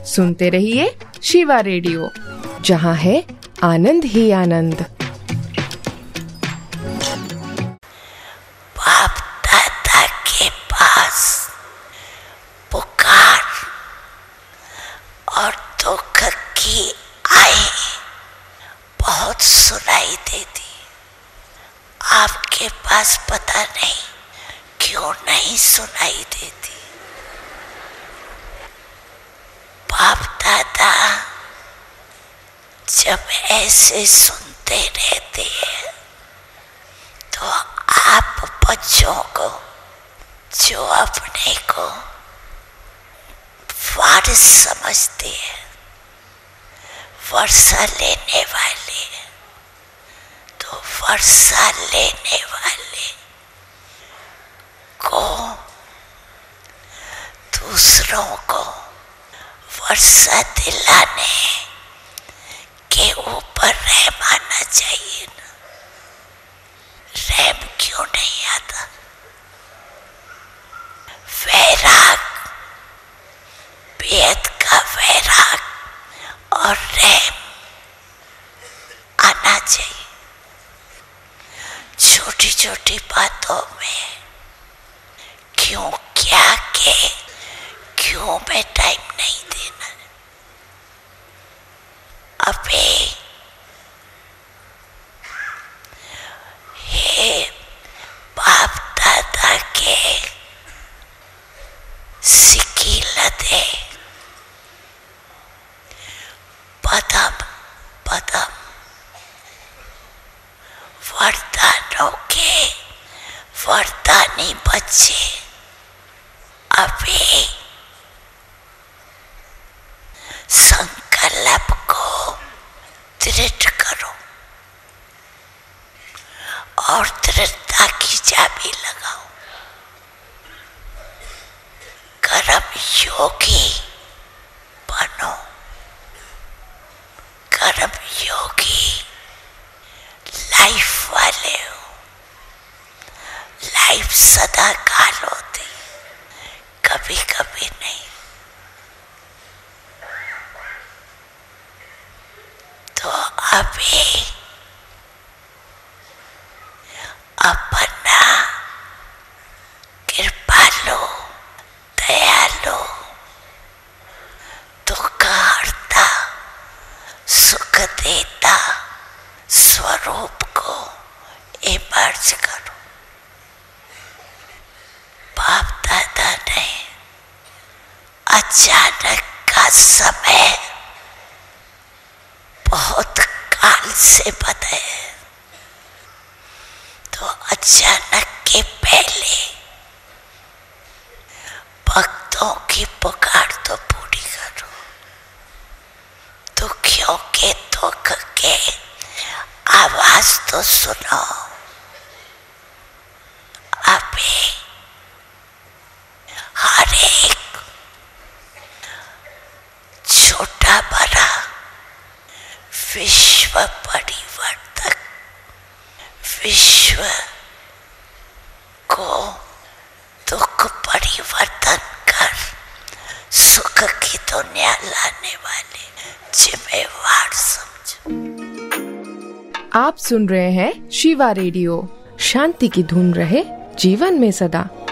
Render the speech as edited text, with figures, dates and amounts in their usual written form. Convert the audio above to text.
सुनते रहिए शिवा रेडियो, जहाँ है आनंद ही आनंद। बाप दादा के पास पुकार और दुख की आए बहुत सुनाई देती। आपके पास पता नहीं क्यों नहीं सुनाई देती। बाप दादा जब ऐसे सुनते रहते हैं तो आप बच्चों को, जो अपने को वारिस समझते हैं, वर्षा लेने वाले, तो वर्षा लेने वाले को दूसरों को वर्षा दिलाने के ऊपर रहम आना चाहिए ना। रहम क्यों नहीं आता? वैराग, बेहद का वैराग और रहम आना चाहिए। छोटी छोटी बातों में क्यों, क्या के क्यों में टाइम नहीं देना। अबे हे बाप दादा के सिकीलते पदम पदम वरदानों के वरदानी बच्चे, अबे संकल्प को दृढ़ करो और दृढ़ता की चाबी लगाओ। कर्म योगी बनो, कर्म योगी लाइफ वाले हो। लाइफ सदा काल होती, कभी कभी नहीं। तो अभी अपना कृपालु, दयालु, दुख हरता, सुख देता स्वरूप को इमर्ज करो। बाप दादा ने अचानक का समय बहुत काल से बताया, तो अचानक के पहले भक्तों की पुकार तो पूरी करो। दुखियों के दुख के आवाज तो सुनो। अभी हर एक छोटा बड़ा विश्व परिवर्तक, विश्व को दुख परिवर्तन कर सुख की दुनिया लाने वाले जिम्मेवार समझो। आप सुन रहे हैं शिवा रेडियो। शांति की धुन रहे जीवन में सदा।